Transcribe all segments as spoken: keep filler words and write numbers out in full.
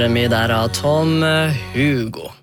Mi der av Tom Hugo.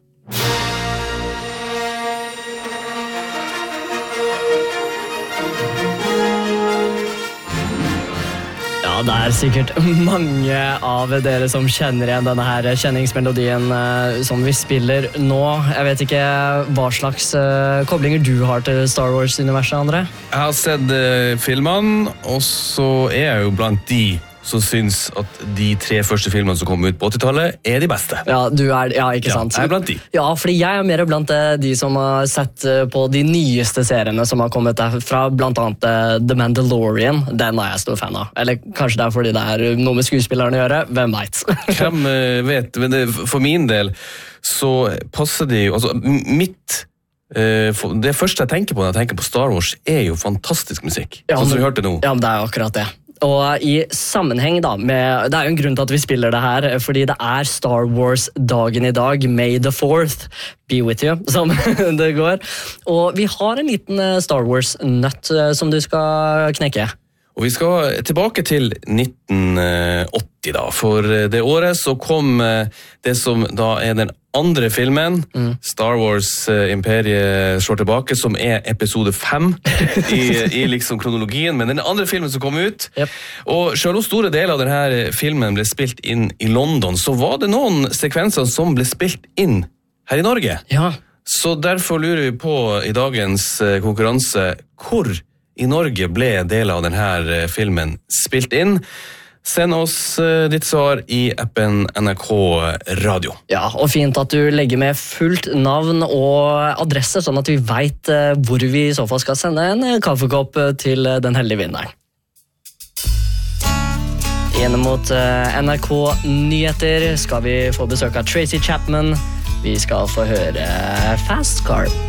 Ja, det er sikkert mange av dere som kjenner igjen denne her kjenningsmelodien uh, som vi spiller nå. Jeg vet ikke hva slags uh, koblinger du har til Star Wars-universet, André? Jeg har sett uh, filmene, og så er jeg jo blant de som syns at de tre første filmene som kom ut på åttitallet er de beste. Ja, du er, ja, ikke sant? Ja, jeg er blant de. Ja, fordi jeg er mer blant de som har sett på de nyeste seriene som har kommet derfra, blant annet The Mandalorian. Den er jeg stor fan av. Eller kanskje det er fordi det er noe med skuespillerne å gjøre, hvem vet? Hvem vet, men det, for min del så passer det jo, altså mitt det første jeg tenker på når jeg tenker på Star Wars er jo fantastisk musikk, ja, sånn som vi hørte nå. Ja, men det er jo akkurat det. Og i sammenheng da, med, det er jo en grunn til at vi spiller det her, fordi det er Star Wars-dagen i dag, May the fourth, be with you, som det går. Og vi har en liten Star Wars-nøtt som du skal knekke. Og vi skal tilbake til nitten åtti da, for det året så kom det som da er den andre filmen, mm. Star Wars Imperiet slår tilbake, som er episode fem i, i liksom kronologien, men den andre filmen som kom ut, yep. Og selv om store deler av denne filmen ble spilt inn i London, så var det noen sekvenser som ble spilt inn her i Norge. Ja. Så derfor lurer vi på i dagens konkurranse, hvor i Norge ble deler av denne filmen spilt inn. Send oss ditt svar i appen N R K Radio. Ja, og fint at du legger med fullt navn og adresse, sånn at vi vet hvor vi i så fall skal sende en kaffekopp til den heldige vinneren. Inn mot N R K Nyheter skal vi få besøk av Tracy Chapman. Vi skal få høre Fast Car.